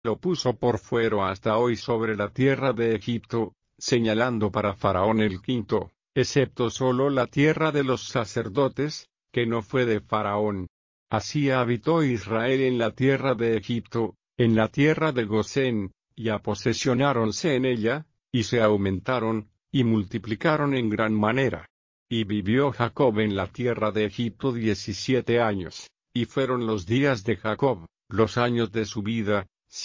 lo puso por fuero hasta hoy sobre la tierra de Egipto, señalando para Faraón el quinto, excepto solo la tierra de los sacerdotes, que no fue de Faraón. Así habitó Israel en la tierra de Egipto, en la tierra de Gosén, y aposesionáronse en ella, y se aumentaron, y multiplicaron en gran manera. Y vivió Jacob en la tierra de Egipto 17 años, y fueron los días de Jacob, los años de su vida,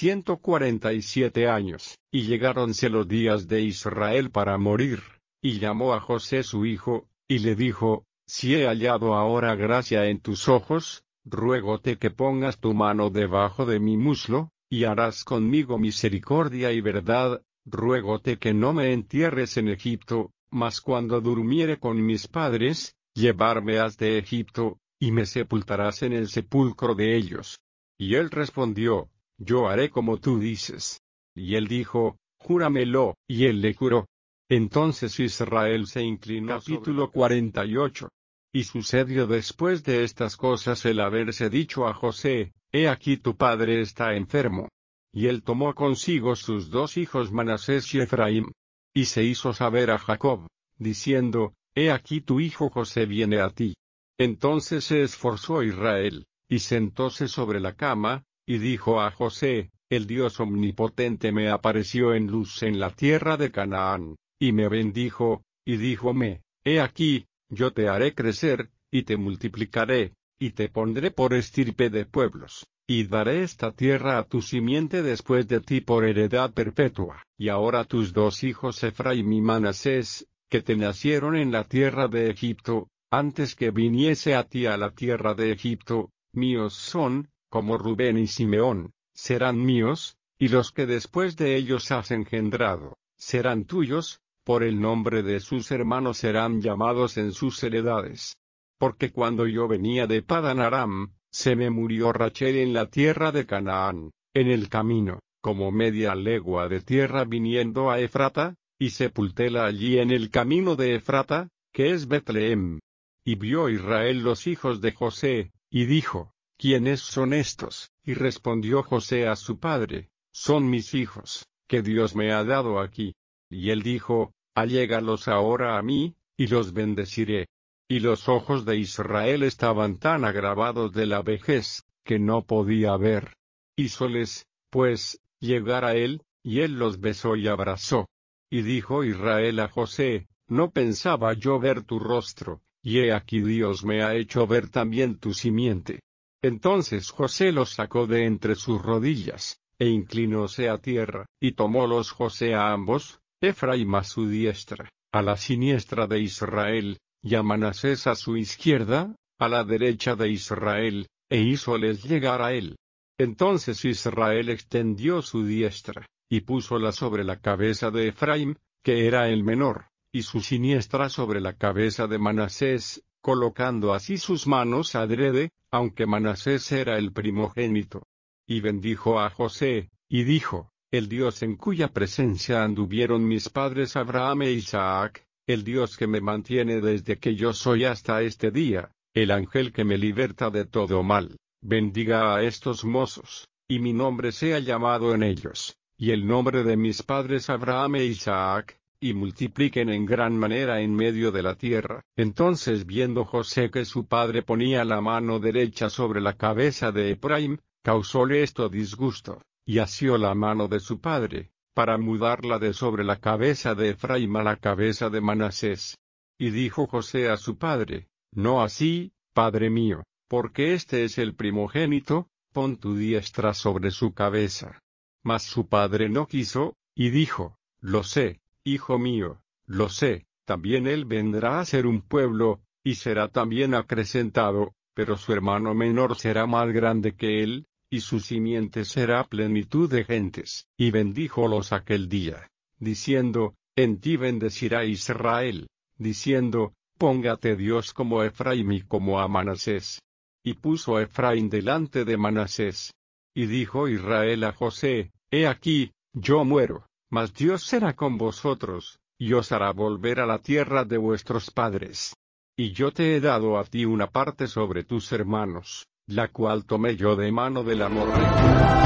147 años, y llegáronse los días de Israel para morir, y llamó a José su hijo, y le dijo, si he hallado ahora gracia en tus ojos, ruégote que pongas tu mano debajo de mi muslo, y harás conmigo misericordia y verdad, ruégote que no me entierres en Egipto, mas cuando durmiere con mis padres, llevarme has de Egipto, y me sepultarás en el sepulcro de ellos. Y él respondió, yo haré como tú dices. Y él dijo, júramelo, y él le juró. Entonces Israel se inclinó. Capítulo 48. Y sucedió después de estas cosas el haberse dicho a José, he aquí tu padre está enfermo. Y él tomó consigo sus dos hijos Manasés y Efraín. Y se hizo saber a Jacob, diciendo, he aquí tu hijo José viene a ti. Entonces se esforzó Israel, y sentóse sobre la cama, y dijo a José, el Dios omnipotente me apareció en luz en la tierra de Canaán, y me bendijo, y díjome, he aquí, yo te haré crecer, y te multiplicaré, y te pondré por estirpe de pueblos, y daré esta tierra a tu simiente después de ti por heredad perpetua. Y ahora tus dos hijos Efraín y Manasés, que te nacieron en la tierra de Egipto, antes que viniese a ti a la tierra de Egipto, míos son, como Rubén y Simeón, serán míos, y los que después de ellos has engendrado, serán tuyos, por el nombre de sus hermanos serán llamados en sus heredades. Porque cuando yo venía de Padan Aram, se me murió Rachel en la tierra de Canaán, en el camino, como media legua de tierra viniendo a Efrata, y sepultéla allí en el camino de Efrata, que es Betlehem. Y vio Israel los hijos de José, y dijo, ¿quiénes son estos? Y respondió José a su padre, son mis hijos, que Dios me ha dado aquí. Y él dijo, allégalos ahora a mí, y los bendeciré. Y los ojos de Israel estaban tan agravados de la vejez, que no podía ver. Hízoles, pues, llegar a él, y él los besó y abrazó. Y dijo Israel a José, no pensaba yo ver tu rostro, y he aquí Dios me ha hecho ver también tu simiente. Entonces José los sacó de entre sus rodillas, e inclinóse a tierra, y tomólos José a ambos, Efraín a su diestra, a la siniestra de Israel, y a Manasés a su izquierda, a la derecha de Israel, e hízoles llegar a él. Entonces Israel extendió su diestra, y púsola sobre la cabeza de Efraín, que era el menor, y su siniestra sobre la cabeza de Manasés, colocando así sus manos adrede, aunque Manasés era el primogénito. Y bendijo a José, y dijo, el Dios en cuya presencia anduvieron mis padres Abraham e Isaac, el Dios que me mantiene desde que yo soy hasta este día, el ángel que me liberta de todo mal, bendiga a estos mozos, y mi nombre sea llamado en ellos, y el nombre de mis padres Abraham e Isaac, y multipliquen en gran manera en medio de la tierra. Entonces viendo José que su padre ponía la mano derecha sobre la cabeza de Efraín, causóle esto disgusto, y asió la mano de su padre, para mudarla de sobre la cabeza de Efraín a la cabeza de Manasés. Y dijo José a su padre, no así, padre mío, porque este es el primogénito, pon tu diestra sobre su cabeza. Mas su padre no quiso, y dijo, lo sé, hijo mío, lo sé, también él vendrá a ser un pueblo, y será también acrecentado, pero su hermano menor será más grande que él, y su simiente será plenitud de gentes. Y bendíjolos aquel día, diciendo, en ti bendecirá Israel, diciendo, póngate Dios como Efraín y como a Manasés. Y puso a Efraín delante de Manasés. Y dijo Israel a José, he aquí, yo muero, mas Dios será con vosotros, y os hará volver a la tierra de vuestros padres. Y yo te he dado a ti una parte sobre tus hermanos, la cual tomé yo de mano del amorrheo.